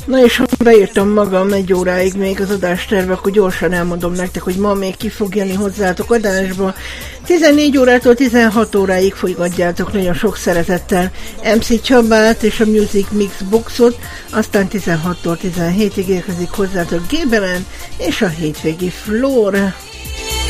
Na és ha beírtam magam 1 óráig még az adásterve, akkor gyorsan elmondom nektek, hogy ma még ki fog jönni hozzátok adásba. 14 órától 16 óráig fogadjátok nagyon sok szeretettel MC Csabát és a Music Mix Boxot, aztán 16-tól 17-ig érkezik hozzátok Gébelen és a hétvégi Flóra.